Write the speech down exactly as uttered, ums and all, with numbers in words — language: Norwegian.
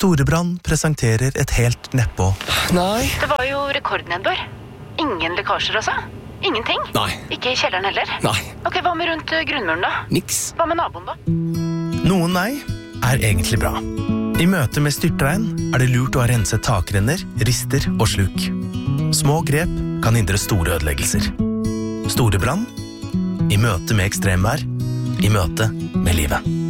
Storebrand presenterer et helt neppå. Nei. Det var jo rekordnedbør. Ingen lekkasjer altså? Ingenting? Nei. Ikke i kjelleren heller? Nei. Ok, hva med rundt grunnmuren da? Niks. Hva med naboen da? Noen nei er egentlig bra. I møte med styrtregn er det lurt å ha renset takrenner, rister og sluk. Små grep kan hindre store ødeleggelser. Storebrand. I møte med ekstremvær. I møte med livet.